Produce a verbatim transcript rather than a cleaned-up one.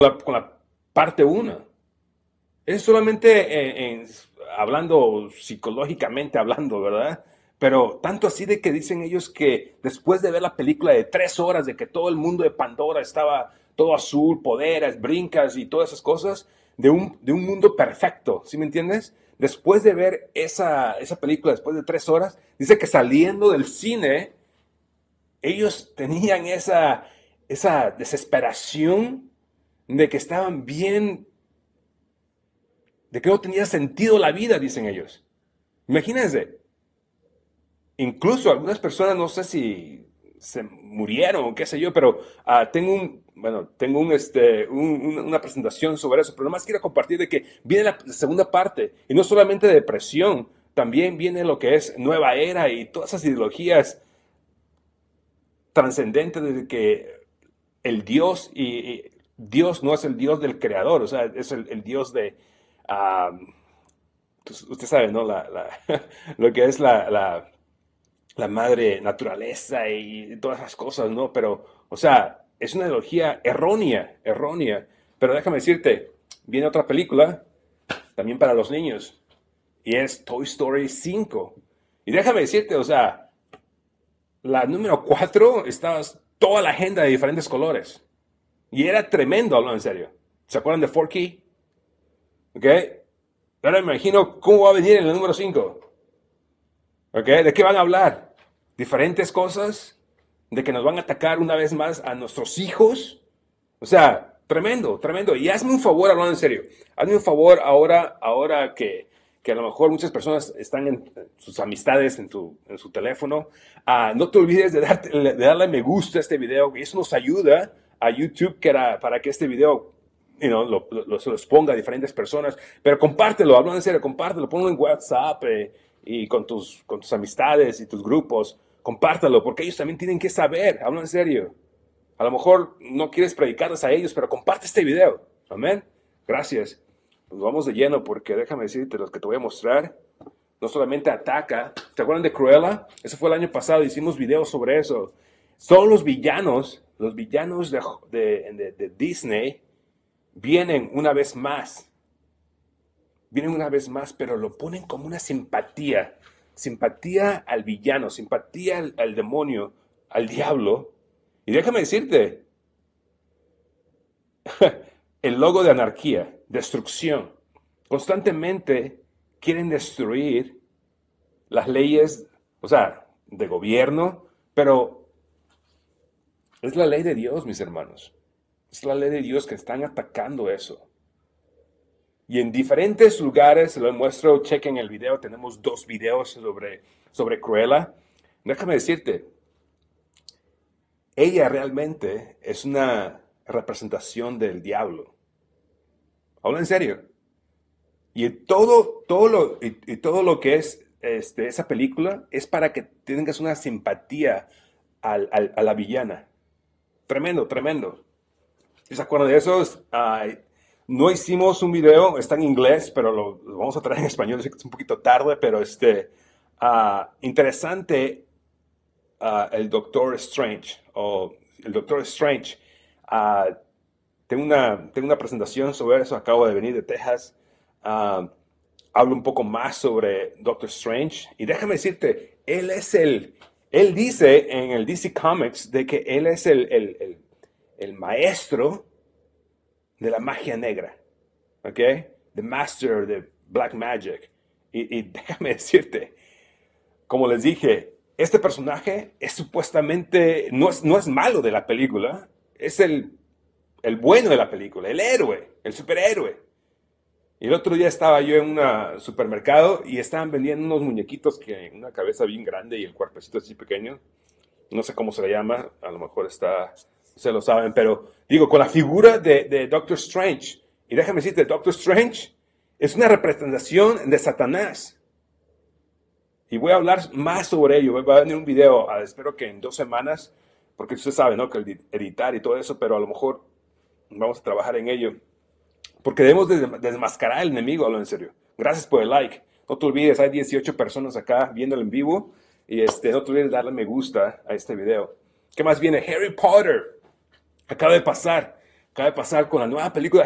la, con la parte uno. Es solamente en, en- hablando psicológicamente hablando, ¿verdad? Pero tanto así de que dicen ellos que después de ver la película de tres horas, de que todo el mundo de Pandora estaba todo azul, poderes, brincas y todas esas cosas, de un, de un mundo perfecto, ¿sí me entiendes? Después de ver esa, esa película, después de tres horas, dice que saliendo del cine, ellos tenían esa, esa desesperación de que estaban bien, de que no tenía sentido la vida, dicen ellos. Imagínense, incluso algunas personas, no sé si se murieron o qué sé yo, pero uh, tengo un, bueno, tengo un, este, un, un, una presentación sobre eso, pero nomás quiero compartir de que viene la segunda parte, y no solamente de depresión, también viene lo que es nueva era y todas esas ideologías trascendentes de que el Dios, y, y Dios no es el Dios del creador, o sea, es el, el Dios de, uh, usted sabe, ¿no? La, la, lo que es la, la, la madre naturaleza y todas esas cosas, ¿no? Pero, o sea, es una ideología errónea, errónea. Pero déjame decirte, viene otra película, también para los niños, y es Toy Story cinco. Y déjame decirte, o sea, la número cuatro estaba toda la agenda de diferentes colores. Y era tremendo, hablando en serio. ¿Se acuerdan de Forky? ¿Ok? Ahora me imagino cómo va a venir en el número cinco. ¿Ok? ¿De qué van a hablar? ¿Diferentes cosas? ¿De que nos van a atacar una vez más a nuestros hijos? O sea, tremendo, tremendo. Y hazme un favor, hablando en serio. Hazme un favor ahora, ahora que, que a lo mejor muchas personas están en sus amistades en, tu, en su teléfono. Uh, no te olvides de, darte, de darle me gusta a este video. Y eso nos ayuda a YouTube que era, para que este video you know, lo, lo, se los ponga a diferentes personas. Pero compártelo, hablando en serio, compártelo. Ponlo en WhatsApp eh, y con tus, con tus amistades y tus grupos. Compártelo, porque ellos también tienen que saber, hablando en serio. A lo mejor no quieres predicarles a ellos, pero comparte este video. Amén. Gracias. Nos vamos de lleno porque déjame decirte lo que te voy a mostrar. No solamente ataca. ¿Te acuerdan de Cruella? Eso fue el año pasado. Hicimos videos sobre eso. Son los villanos, los villanos de, de, de, de Disney vienen una vez más. Vienen una vez más, pero lo ponen como una simpatía. Simpatía al villano, simpatía al, al demonio, al diablo. Y déjame decirte, el logo de anarquía, destrucción. Constantemente quieren destruir las leyes, o sea, de gobierno, pero es la ley de Dios, mis hermanos. Es la ley de Dios que están atacando eso. Y en diferentes lugares, se lo muestro, chequen el video, tenemos dos videos sobre, sobre Cruella. Déjame decirte, ella realmente es una representación del diablo. Habla en serio. Y todo, todo lo, y, y todo lo que es este, esa película es para que tengas una simpatía al, al, a la villana. Tremendo, tremendo. ¿Se acuerdan de eso? Uh, no hicimos un video, está en inglés, pero lo, lo, vamos a traer en español. Sé que es un poquito tarde, pero este, uh, interesante uh, el Doctor Strange, o el Doctor Strange. Uh, tengo, una, tengo una presentación sobre eso, acabo de venir de Texas. Uh, hablo un poco más sobre Doctor Strange. Y déjame decirte, él es el, él dice en el D C Comics de que él es el, el, el, el maestro de la magia negra. ¿Ok? The Master de Black Magic. Y, y déjame decirte, como les dije, este personaje es supuestamente, no es, no es malo de la película, es el, el bueno de la película, el héroe, el superhéroe. Y el otro día estaba yo en un supermercado y estaban vendiendo unos muñequitos que una cabeza bien grande y el cuerpecito así pequeño. No sé cómo se le llama, a lo mejor está, se lo saben, pero digo, con la figura de, de Doctor Strange. Y déjame decirte, Doctor Strange es una representación de Satanás. Y voy a hablar más sobre ello. Va a venir un video, uh, espero que en dos semanas, porque usted sabe, ¿no? Que el editar y todo eso, pero a lo mejor vamos a trabajar en ello. Porque debemos de desmascarar al enemigo, hablo en serio. Gracias por el like. No te olvides, hay dieciocho personas acá viéndolo en vivo. Y este, no te olvides darle me gusta a este video. ¿Qué más viene? Harry Potter. Acaba de pasar. acaba de pasar con la nueva película